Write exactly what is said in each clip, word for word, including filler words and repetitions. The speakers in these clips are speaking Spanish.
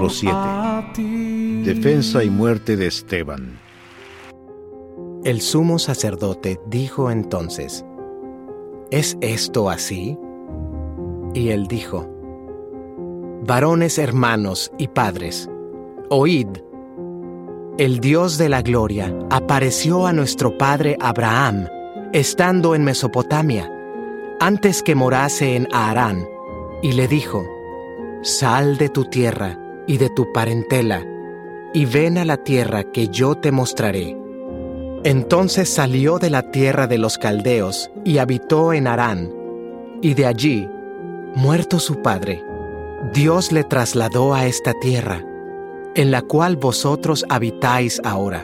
siete. Defensa y muerte de Esteban. El sumo sacerdote dijo entonces: ¿Es esto así? Y él dijo: Varones hermanos y padres, oíd. El Dios de la gloria apareció a nuestro padre Abraham, estando en Mesopotamia, antes que morase en Harán, y le dijo: Sal de tu tierra y de tu parentela, y ven a la tierra que yo te mostraré. Entonces salió de la tierra de los caldeos y habitó en Harán, y de allí, muerto su padre, Dios le trasladó a esta tierra, en la cual vosotros habitáis ahora.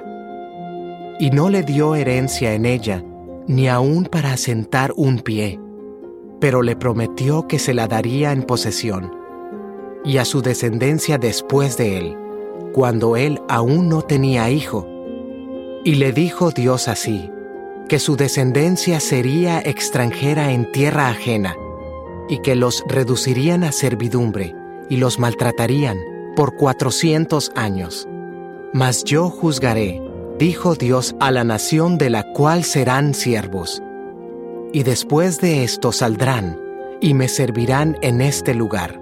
Y no le dio herencia en ella, ni aun para asentar un pie, pero le prometió que se la daría en posesión, y a su descendencia después de él, cuando él aún no tenía hijo. Y le dijo Dios así, que su descendencia sería extranjera en tierra ajena, y que los reducirían a servidumbre, y los maltratarían por cuatrocientos años. Mas yo juzgaré, dijo Dios, a la nación de la cual serán siervos. Y después de esto saldrán, y me servirán en este lugar.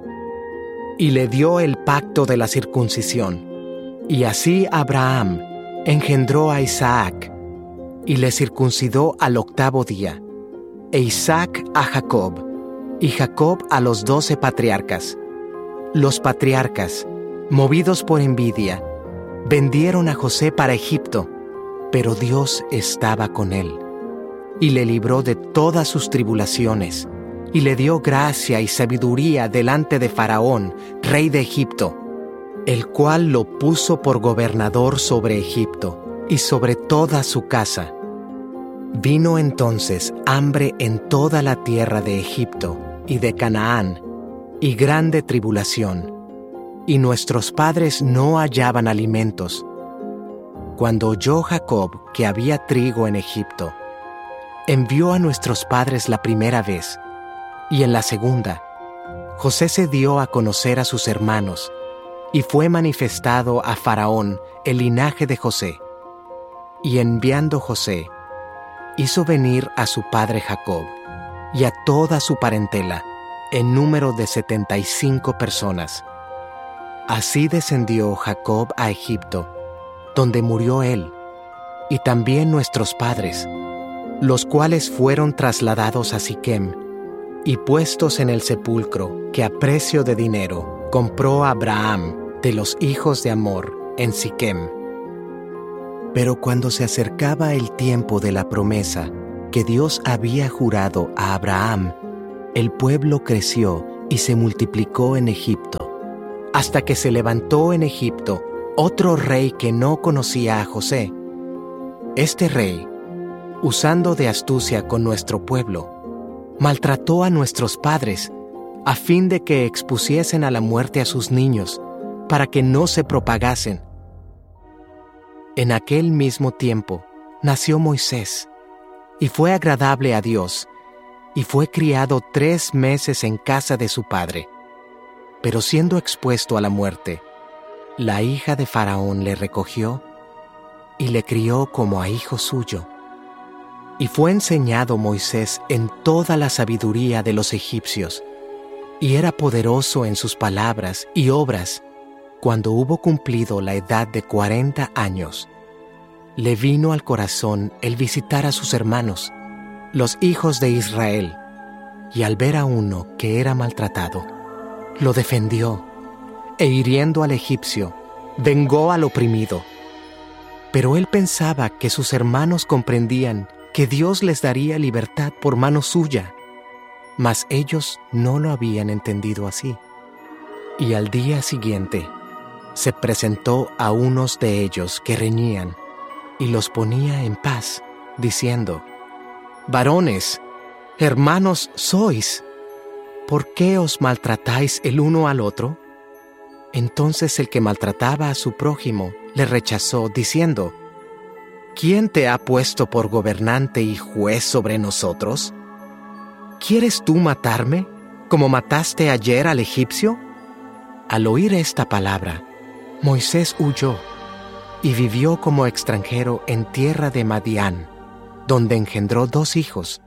Y le dio el pacto de la circuncisión. Y así Abraham engendró a Isaac, y le circuncidó al octavo día, e Isaac a Jacob, y Jacob a los doce patriarcas. Los patriarcas, movidos por envidia, vendieron a José para Egipto, pero Dios estaba con él, y le libró de todas sus tribulaciones, y le dio gracia y sabiduría delante de Faraón, rey de Egipto, el cual lo puso por gobernador sobre Egipto y sobre toda su casa. Vino entonces hambre en toda la tierra de Egipto y de Canaán, y grande tribulación, y nuestros padres no hallaban alimentos. Cuando oyó Jacob que había trigo en Egipto, envió a nuestros padres la primera vez, y en la segunda, José se dio a conocer a sus hermanos, y fue manifestado a Faraón el linaje de José. Y enviando José, hizo venir a su padre Jacob, y a toda su parentela, en número de setenta y cinco personas. Así descendió Jacob a Egipto, donde murió él, y también nuestros padres, los cuales fueron trasladados a Siquem, y puestos en el sepulcro que a precio de dinero compró Abraham de los hijos de Amor en Siquem. Pero cuando se acercaba el tiempo de la promesa que Dios había jurado a Abraham, el pueblo creció y se multiplicó en Egipto, hasta que se levantó en Egipto otro rey que no conocía a José. Este rey, usando de astucia con nuestro pueblo, maltrató a nuestros padres, a fin de que expusiesen a la muerte a sus niños, para que no se propagasen. En aquel mismo tiempo nació Moisés, y fue agradable a Dios, y fue criado tres meses en casa de su padre. Pero siendo expuesto a la muerte, la hija de Faraón le recogió, y le crió como a hijo suyo. Y fue enseñado Moisés en toda la sabiduría de los egipcios, y era poderoso en sus palabras y obras. Cuando hubo cumplido la edad de cuarenta años, le vino al corazón el visitar a sus hermanos, los hijos de Israel, y al ver a uno que era maltratado, lo defendió, e hiriendo al egipcio, vengó al oprimido. Pero él pensaba que sus hermanos comprendían que Dios les daría libertad por mano suya, mas ellos no lo habían entendido así. Y al día siguiente, se presentó a unos de ellos que reñían, y los ponía en paz, diciendo: Varones, hermanos sois, ¿por qué os maltratáis el uno al otro? Entonces el que maltrataba a su prójimo le rechazó, diciendo: ¿Quién te ha puesto por gobernante y juez sobre nosotros? ¿Quieres tú matarme, como mataste ayer al egipcio? Al oír esta palabra, Moisés huyó y vivió como extranjero en tierra de Madián, donde engendró dos hijos.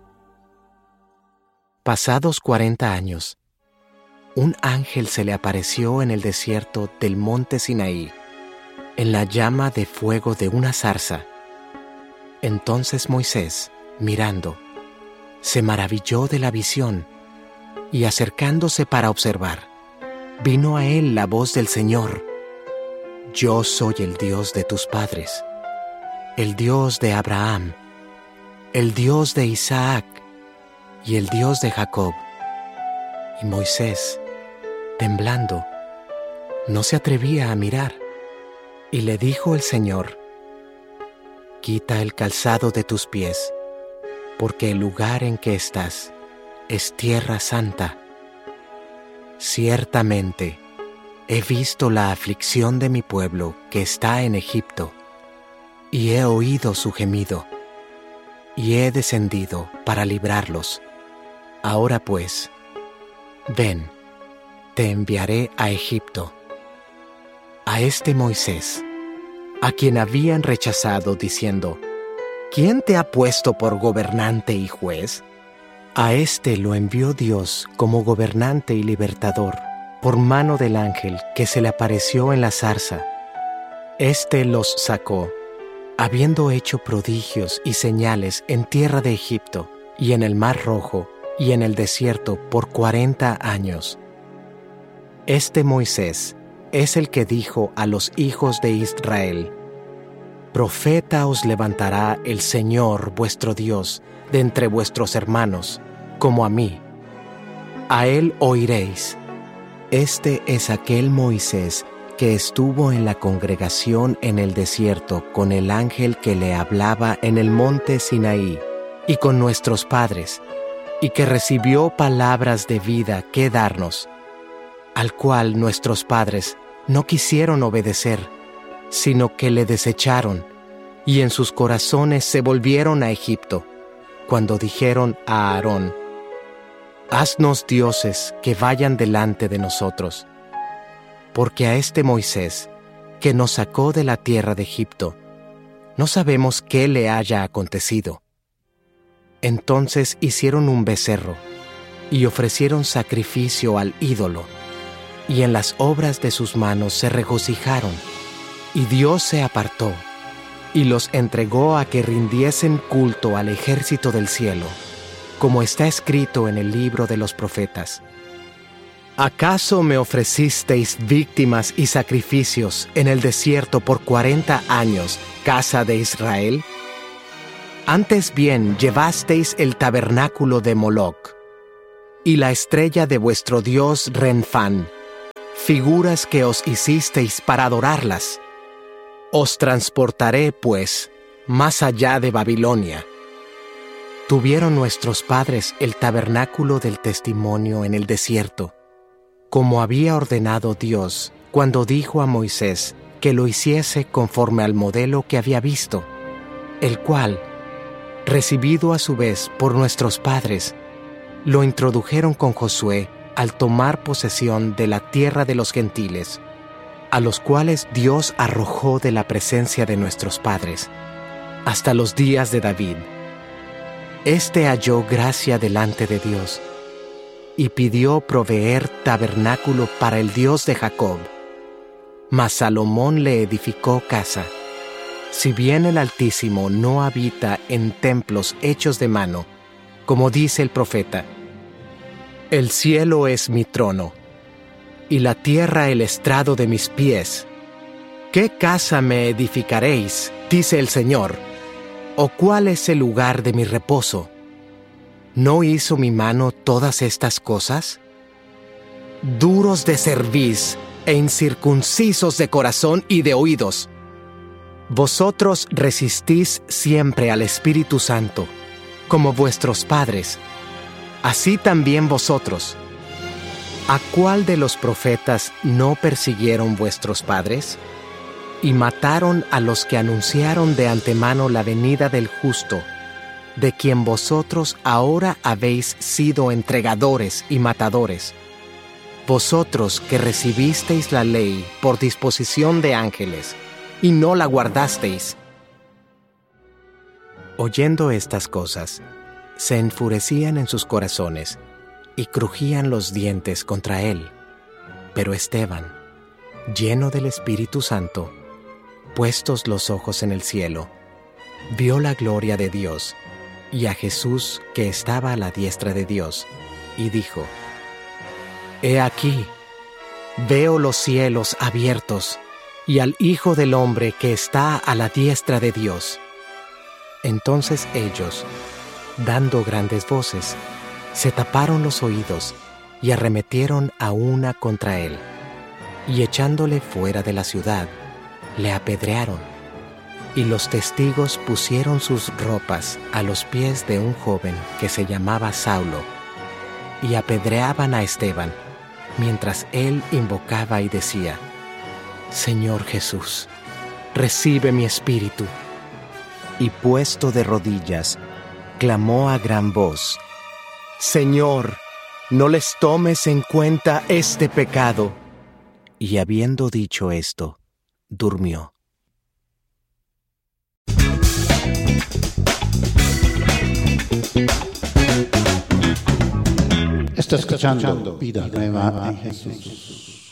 Pasados cuarenta años, un ángel se le apareció en el desierto del monte Sinaí, en la llama de fuego de una zarza. Entonces Moisés, mirando, se maravilló de la visión, y acercándose para observar, vino a él la voz del Señor: Yo soy el Dios de tus padres, el Dios de Abraham, el Dios de Isaac y el Dios de Jacob. Y Moisés, temblando, no se atrevía a mirar, y le dijo el Señor: Quita el calzado de tus pies, porque el lugar en que estás es tierra santa. Ciertamente, he visto la aflicción de mi pueblo que está en Egipto, y he oído su gemido, y he descendido para librarlos. Ahora pues, ven, te enviaré a Egipto. A este Moisés, a quien habían rechazado diciendo: ¿Quién te ha puesto por gobernante y juez? A este lo envió Dios como gobernante y libertador, por mano del ángel que se le apareció en la zarza. Este los sacó, habiendo hecho prodigios y señales en tierra de Egipto, y en el Mar Rojo, y en el desierto por cuarenta años. Este Moisés es el que dijo a los hijos de Israel: Profeta os levantará el Señor vuestro Dios de entre vuestros hermanos, como a mí. A él oiréis. Este es aquel Moisés que estuvo en la congregación en el desierto con el ángel que le hablaba en el monte Sinaí, y con nuestros padres, y que recibió palabras de vida que darnos, al cual nuestros padres no quisieron obedecer, sino que le desecharon, y en sus corazones se volvieron a Egipto, cuando dijeron a Aarón: Haznos dioses que vayan delante de nosotros. Porque a este Moisés, que nos sacó de la tierra de Egipto, no sabemos qué le haya acontecido. Entonces hicieron un becerro, y ofrecieron sacrificio al ídolo, y en las obras de sus manos se regocijaron, y Dios se apartó, y los entregó a que rindiesen culto al ejército del cielo, como está escrito en el libro de los profetas. ¿Acaso me ofrecisteis víctimas y sacrificios en el desierto por cuarenta años, casa de Israel? Antes bien llevasteis el tabernáculo de Moloc, y la estrella de vuestro dios Renfán, figuras que os hicisteis para adorarlas. Os transportaré, pues, más allá de Babilonia. Tuvieron nuestros padres el tabernáculo del testimonio en el desierto, como había ordenado Dios cuando dijo a Moisés que lo hiciese conforme al modelo que había visto, el cual, recibido a su vez por nuestros padres, lo introdujeron con Josué al tomar posesión de la tierra de los gentiles, a los cuales Dios arrojó de la presencia de nuestros padres, hasta los días de David. Este halló gracia delante de Dios, y pidió proveer tabernáculo para el Dios de Jacob. Mas Salomón le edificó casa. Si bien el Altísimo no habita en templos hechos de mano, como dice el profeta: El cielo es mi trono, y la tierra el estrado de mis pies. ¿Qué casa me edificaréis?, dice el Señor, ¿o cuál es el lugar de mi reposo? ¿No hizo mi mano todas estas cosas? Duros de cerviz e incircuncisos de corazón y de oídos, vosotros resistís siempre al Espíritu Santo, como vuestros padres, así también vosotros. ¿A cuál de los profetas no persiguieron vuestros padres? Y mataron a los que anunciaron de antemano la venida del justo, de quien vosotros ahora habéis sido entregadores y matadores. vosotros que recibisteis la ley por disposición de ángeles, y no la guardasteis. Oyendo estas cosas, se enfurecían en sus corazones, y crujían los dientes contra él. Pero Esteban, lleno del Espíritu Santo, puestos los ojos en el cielo, vio la gloria de Dios, y a Jesús que estaba a la diestra de Dios, y dijo: He aquí, veo los cielos abiertos, y al Hijo del Hombre que está a la diestra de Dios. Entonces ellos, dando grandes voces, se taparon los oídos, y arremetieron a una contra él, y echándole fuera de la ciudad, le apedrearon. Y los testigos pusieron sus ropas a los pies de un joven que se llamaba Saulo, y apedreaban a Esteban, mientras él invocaba y decía: Señor Jesús, recibe mi espíritu. Y puesto de rodillas, clamó a gran voz: Señor, no les tomes en cuenta este pecado. Y habiendo dicho esto, durmió. Está escuchando Vida Nueva en Jesús.